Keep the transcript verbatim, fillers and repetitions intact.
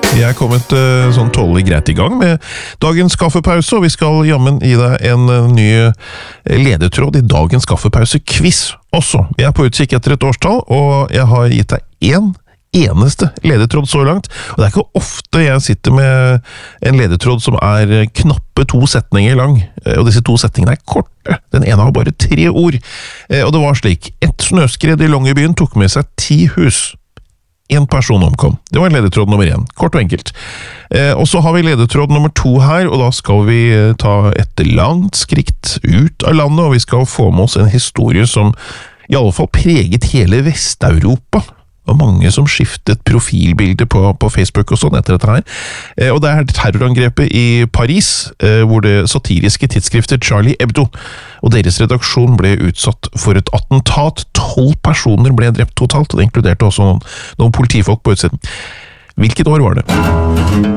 Jeg er kommet uh, sånn tålelig greit i gang med dagens kaffepause, og vi skal jammen gi deg en uh, ny ledetråd i dagens kaffepause-quiz også. Jeg er på utkikk etter et årstall, og jeg har gitt deg en eneste ledetråd så langt, og det er ikke ofte jeg sitter med en ledetråd som er knappe to setninger lang, og disse to setningene er korte. Den ene har bare tre ord, og det var slik: et snøskred i Longyearbyen tok med seg ti hus. En person omkom. Det var ledetråd nummer én. Kort og enkelt. Eh, og så har vi ledetråd nummer to her, og da skal vi ta et langt skritt ut av landet, og vi skal få med oss en historie som i alle fall preget hele Vest-Europa. Og mange som skiftet profilbilder på, på Facebook og sånn etter dette her. Eh, og det er terrorangrepet i Paris, eh, hvor det satiriske tidsskriftet Charlie Hebdo og deres redaksjon ble utsatt for et attentat. Tolv personer ble drept totalt, og det inkluderte også noen, noen politifolk på utsiden. Hvilket år var det?